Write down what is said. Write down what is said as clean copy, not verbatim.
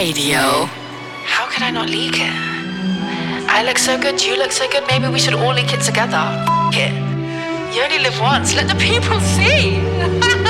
Radio. How could I not leak it? I look so good, you look so good, maybe we should all leak it together. F it. You only live once, let the people see.